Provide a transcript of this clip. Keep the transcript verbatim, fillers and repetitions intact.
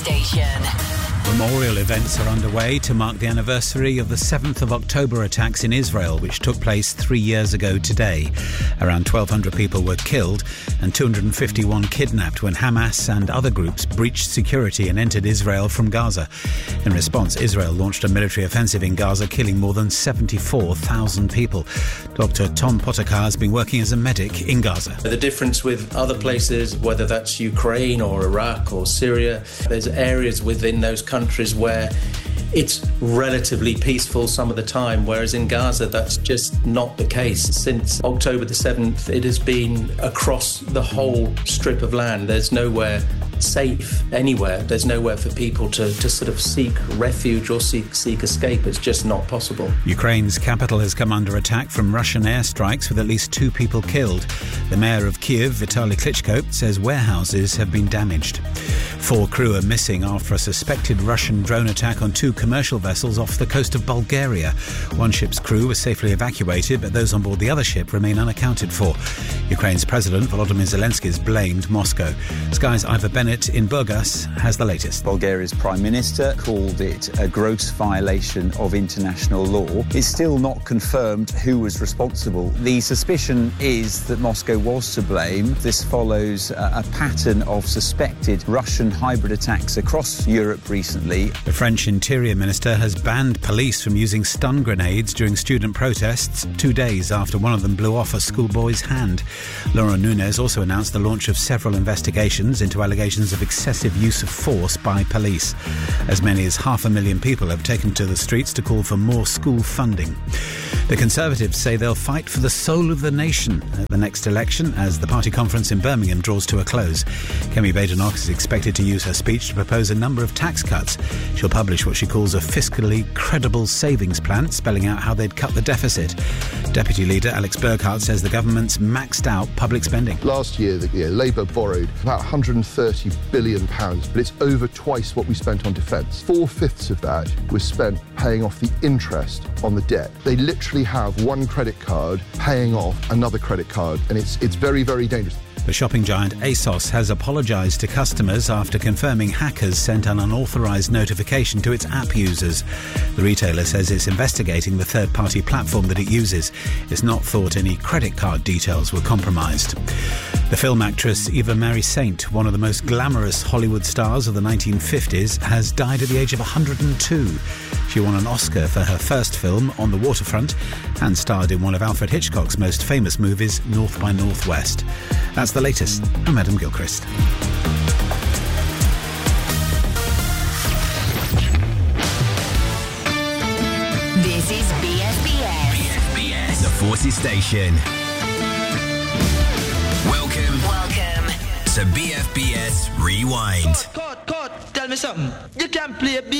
Station. Memorial events are underway to mark the anniversary of the seventh of October attacks in Israel, which took place three years ago today. Around twelve hundred people were killed and two hundred fifty-one kidnapped when Hamas and other groups breached security and entered Israel from Gaza. In response, Israel launched a military offensive in Gaza, killing more than seventy-four thousand people. Doctor Tom Potokar has been working as a medic in Gaza. The difference with other places, whether that's Ukraine or Iraq or Syria, there's areas within those countries where it's relatively peaceful some of the time, whereas in Gaza that's just not the case. Since October the seventh, it has been across the whole strip of land. There's nowhere safe anywhere. There's nowhere for people to, to sort of seek refuge or seek, seek escape. It's just not possible. Ukraine's capital has come under attack from Russian airstrikes with at least two people killed. The mayor of Kiev, Vitaly Klitschko, says warehouses have been damaged. Four crew are missing after a suspected Russian drone attack on two commercial vessels off the coast of Bulgaria. One ship's crew was safely evacuated, but those on board the other ship remain unaccounted for. Ukraine's President Volodymyr Zelensky has blamed Moscow. Sky's Ivor Bennett in Burgas has the latest. Bulgaria's Prime Minister called it a gross violation of international law. It's still not confirmed who was responsible. The suspicion is that Moscow was to blame. This follows a pattern of suspected Russian hybrid attacks across Europe recently. The French Interior Minister has banned police from using stun grenades during student protests two days after one of them blew off a schoolboy's hand. Laurent Nunez also announced the launch of several investigations into allegations of excessive use of force by police. As many as half a million people have taken to the streets to call for more school funding. The Conservatives say they'll fight for the soul of the nation at the next election as the party conference in Birmingham draws to a close. Kemi Badenoch is expected to use her speech to propose a number of tax cuts. She'll publish what she calls a fiscally credible savings plan, spelling out how they'd cut the deficit. Deputy Leader Alex Burghardt says the government's maxed out public spending. Last year, the, yeah, Labour borrowed about one hundred thirty billion pounds, but it's over twice what we spent on defence. Four-fifths of that was spent paying off the interest on the debt. They literally have one credit card paying off another credit card, and it's it's very, very dangerous. The shopping giant ASOS has apologised to customers after confirming hackers sent an unauthorised notification to its app users. The retailer says it's investigating the third-party platform that it uses. It's not thought any credit card details were compromised. The film actress Eva Marie Saint, one of the most glamorous Hollywood stars of the nineteen fifties, has died at the age of one hundred two. She won an Oscar for her first film, On the Waterfront, and starred in one of Alfred Hitchcock's most famous movies, North by Northwest. That's the latest. I'm Adam Gilchrist. This is B F B S. B F B S, the Forces Station. Welcome. Welcome to B F B S Rewind. Cut, cut, tell me something. You can't play a